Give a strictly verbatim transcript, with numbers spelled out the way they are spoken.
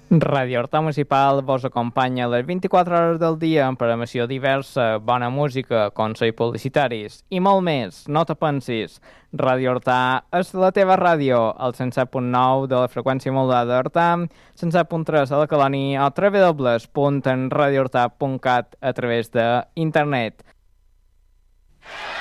Ràdio Horta Municipal vos acompanya les vint-i-quatre hores del dia amb programació diversa, bona música, consells publicitaris i molt més. No te pensis, Ràdio Horta és la teva ràdio, al cent set punt nou de la freqüència modulada d'Horta, cent set punt tres a la Colònia o w w w punt radio horta punt cat a través d'internet.